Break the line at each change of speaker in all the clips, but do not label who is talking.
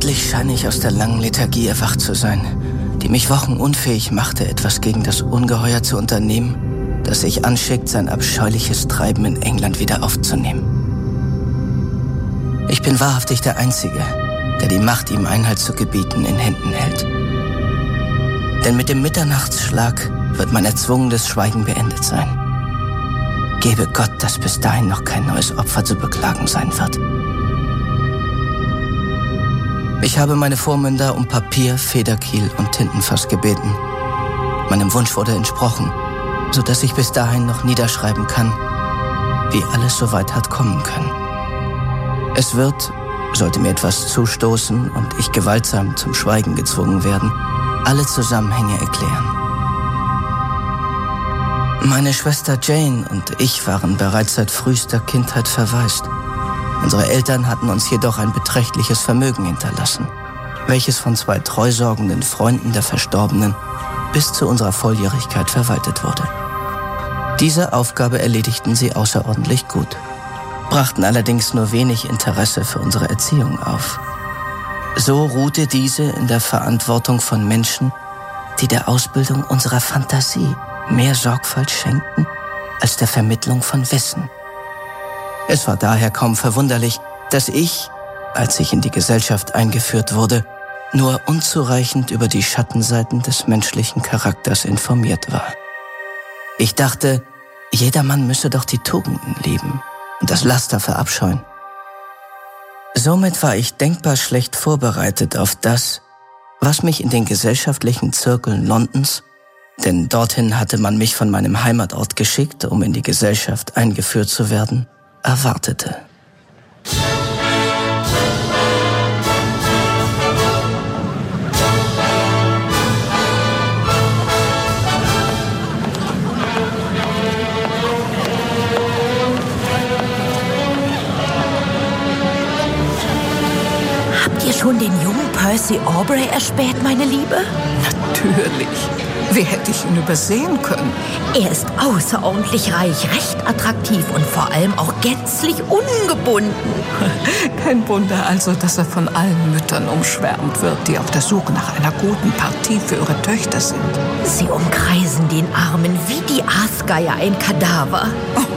Endlich scheine ich aus der langen Lethargie erwacht zu sein, die mich Wochen unfähig machte, etwas gegen das Ungeheuer zu unternehmen, das sich anschickt, sein abscheuliches Treiben in England wieder aufzunehmen. Ich bin wahrhaftig der Einzige, der die Macht, ihm Einhalt zu gebieten, in Händen hält. Denn mit dem Mitternachtsschlag wird mein erzwungenes Schweigen beendet sein. Gebe Gott, dass bis dahin noch kein neues Opfer zu beklagen sein wird. Ich habe meine Vormünder um Papier, Federkiel und Tintenfass gebeten. Meinem Wunsch wurde entsprochen, sodass ich bis dahin noch niederschreiben kann, wie alles so weit hat kommen können. Es wird, sollte mir etwas zustoßen und ich gewaltsam zum Schweigen gezwungen werden, alle Zusammenhänge erklären. Meine Schwester Jane und ich waren bereits seit frühester Kindheit verwaist. Unsere Eltern hatten uns jedoch ein beträchtliches Vermögen hinterlassen, welches von 2 treusorgenden Freunden der Verstorbenen bis zu unserer Volljährigkeit verwaltet wurde. Diese Aufgabe erledigten sie außerordentlich gut, brachten allerdings nur wenig Interesse für unsere Erziehung auf. So ruhte diese in der Verantwortung von Menschen, die der Ausbildung unserer Fantasie mehr Sorgfalt schenkten als der Vermittlung von Wissen. Es war daher kaum verwunderlich, dass ich, als ich in die Gesellschaft eingeführt wurde, nur unzureichend über die Schattenseiten des menschlichen Charakters informiert war. Ich dachte, jeder Mann müsse doch die Tugenden lieben und das Laster verabscheuen. Somit war ich denkbar schlecht vorbereitet auf das, was mich in den gesellschaftlichen Zirkeln Londons, denn dorthin hatte man mich von meinem Heimatort geschickt, um in die Gesellschaft eingeführt zu werden, erwartete.
Habt ihr schon den jungen Percy Aubrey erspäht, meine Liebe?
Natürlich. Wie hätte ich ihn übersehen können?
Er ist außerordentlich reich, recht attraktiv und vor allem auch gänzlich ungebunden.
Kein Wunder also, dass er von allen Müttern umschwärmt wird, die auf der Suche nach einer guten Partie für ihre Töchter sind.
Sie umkreisen den Armen wie die Aasgeier ein Kadaver.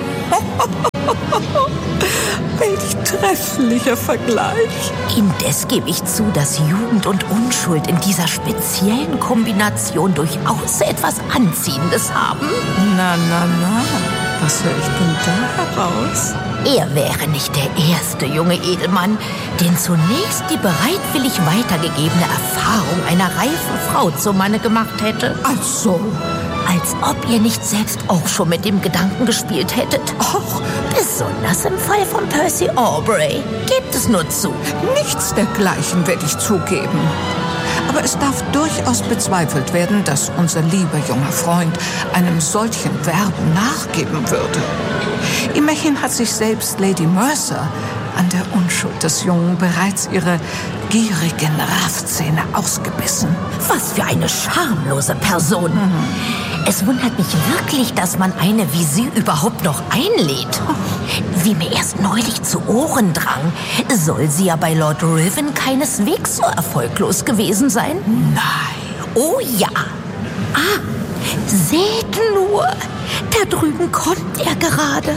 Welch trefflicher Vergleich.
Indes gebe ich zu, dass Jugend und Unschuld in dieser speziellen Kombination durchaus etwas Anziehendes haben.
Na, was höre ich denn da heraus?
Er wäre nicht der erste junge Edelmann, den zunächst die bereitwillig weitergegebene Erfahrung einer reifen Frau zum Manne gemacht hätte.
Also,
als ob ihr nicht selbst auch schon mit dem Gedanken gespielt hättet.
Och,
besonders im Fall von Percy Aubrey. Gebt es nur zu.
Nichts dergleichen werde ich zugeben. Aber es darf durchaus bezweifelt werden, dass unser lieber junger Freund einem solchen Werben nachgeben würde. Immerhin hat sich selbst Lady Mercer an der Unschuld des Jungen bereits ihre gierigen Raffzähne ausgebissen.
Was für eine schamlose Person. Es wundert mich wirklich, dass man eine wie sie überhaupt noch einlädt. Wie mir erst neulich zu Ohren drang, soll sie ja bei Lord Riven keineswegs so erfolglos gewesen sein.
Nein.
Oh ja. Ah, seht nur, da drüben kommt er gerade.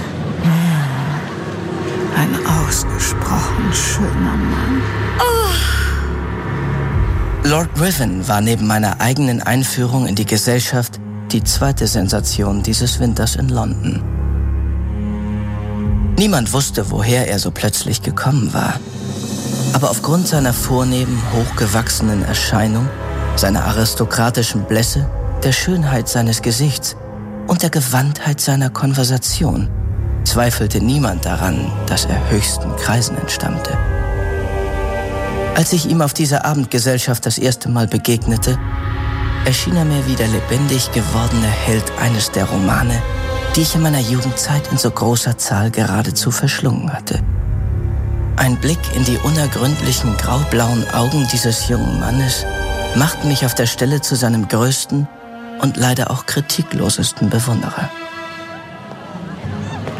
Ein ausgesprochen schöner Mann.
Lord Riven war neben meiner eigenen Einführung in die Gesellschaft die zweite Sensation dieses Winters in London. Niemand wusste, woher er so plötzlich gekommen war. Aber aufgrund seiner vornehmen, hochgewachsenen Erscheinung, seiner aristokratischen Blässe, der Schönheit seines Gesichts und der Gewandtheit seiner Konversation zweifelte niemand daran, dass er höchsten Kreisen entstammte. Als ich ihm auf dieser Abendgesellschaft das erste Mal begegnete, erschien er mir wie der lebendig gewordene Held eines der Romane, die ich in meiner Jugendzeit in so großer Zahl geradezu verschlungen hatte. Ein Blick in die unergründlichen graublauen Augen dieses jungen Mannes machte mich auf der Stelle zu seinem größten und leider auch kritiklosesten Bewunderer.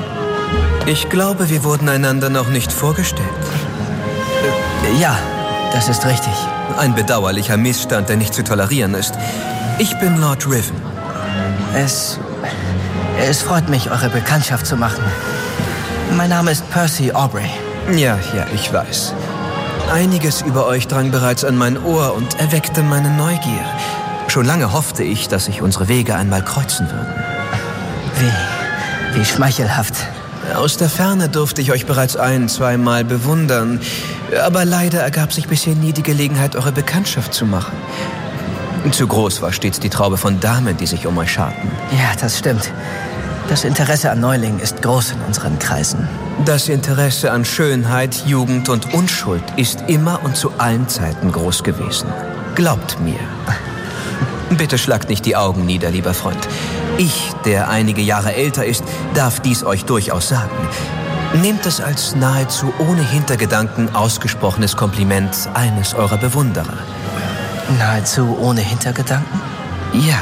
Ich glaube, wir wurden einander noch nicht vorgestellt.
Ja, das ist richtig.
Ein bedauerlicher Missstand, der nicht zu tolerieren ist. Ich bin Lord Riven.
Es freut mich, eure Bekanntschaft zu machen. Mein Name ist Percy Aubrey.
Ja, ich weiß. Einiges über euch drang bereits an mein Ohr und erweckte meine Neugier. Schon lange hoffte ich, dass sich unsere Wege einmal kreuzen würden.
Wie schmeichelhaft.
Aus der Ferne durfte ich euch bereits 1-2 Mal bewundern. Aber leider ergab sich bisher nie die Gelegenheit, eure Bekanntschaft zu machen. Zu groß war stets die Traube von Damen, die sich um euch scharten.
Ja, das stimmt. Das Interesse an Neulingen ist groß in unseren Kreisen.
Das Interesse an Schönheit, Jugend und Unschuld ist immer und zu allen Zeiten groß gewesen. Glaubt mir. Bitte schlagt nicht die Augen nieder, lieber Freund. Ich, der einige Jahre älter ist, darf dies euch durchaus sagen. Nehmt es als nahezu ohne Hintergedanken ausgesprochenes Kompliment eines eurer Bewunderer.
Nahezu ohne Hintergedanken?
Ja.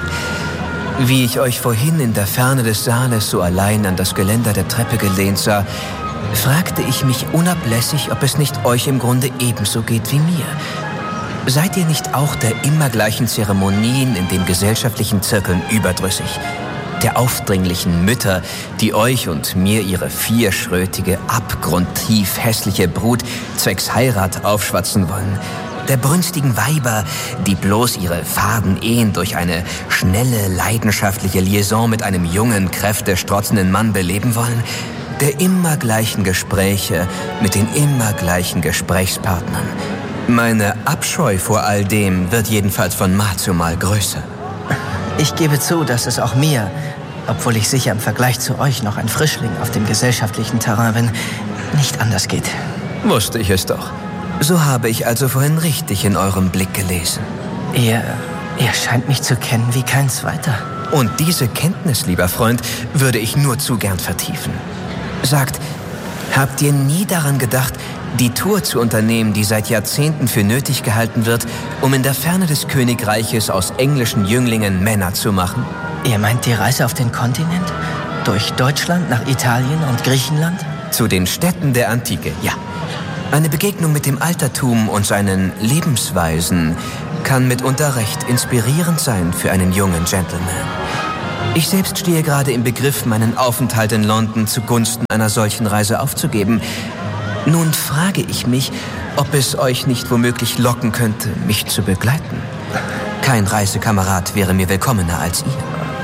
Wie ich euch vorhin in der Ferne des Saales so allein an das Geländer der Treppe gelehnt sah, fragte ich mich unablässig, ob es nicht euch im Grunde ebenso geht wie mir. Seid ihr nicht auch der immer gleichen Zeremonien in den gesellschaftlichen Zirkeln überdrüssig? Der aufdringlichen Mütter, die euch und mir ihre vierschrötige, abgrundtief hässliche Brut zwecks Heirat aufschwatzen wollen? Der brünstigen Weiber, die bloß ihre faden Ehen durch eine schnelle, leidenschaftliche Liaison mit einem jungen, kräftestrotzenden Mann beleben wollen? Der immer gleichen Gespräche mit den immer gleichen Gesprächspartnern? Meine Abscheu vor all dem wird jedenfalls von Mal zu Mal größer.
Ich gebe zu, dass es auch mir, obwohl ich sicher im Vergleich zu euch noch ein Frischling auf dem gesellschaftlichen Terrain bin, nicht anders geht.
Wusste ich es doch. So habe ich also vorhin richtig in eurem Blick gelesen.
Ihr scheint mich zu kennen wie kein zweiter.
Und diese Kenntnis, lieber Freund, würde ich nur zu gern vertiefen. Sagt, habt ihr nie daran gedacht, die Tour zu unternehmen, die seit Jahrzehnten für nötig gehalten wird, um in der Ferne des Königreiches aus englischen Jünglingen Männer zu machen?
Ihr meint die Reise auf den Kontinent? Durch Deutschland nach Italien und Griechenland?
Zu den Städten der Antike, ja. Eine Begegnung mit dem Altertum und seinen Lebensweisen kann mitunter recht inspirierend sein für einen jungen Gentleman. Ich selbst stehe gerade im Begriff, meinen Aufenthalt in London zugunsten einer solchen Reise aufzugeben. Nun frage ich mich, ob es euch nicht womöglich locken könnte, mich zu begleiten. Kein Reisekamerad wäre mir willkommener als ihr.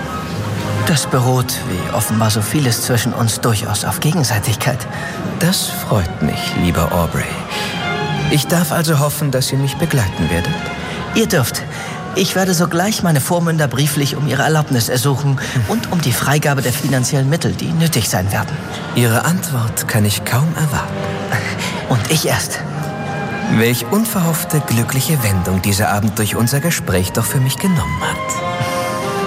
Das beruht, wie offenbar so vieles zwischen uns, durchaus auf Gegenseitigkeit.
Das freut mich, lieber Aubrey. Ich darf also hoffen, dass ihr mich begleiten werdet.
Ihr dürft. Ich werde sogleich meine Vormünder brieflich um ihre Erlaubnis ersuchen und um die Freigabe der finanziellen Mittel, die nötig sein werden.
Ihre Antwort kann ich kaum erwarten.
Und ich erst.
Welch unverhoffte, glückliche Wendung dieser Abend durch unser Gespräch doch für mich genommen hat.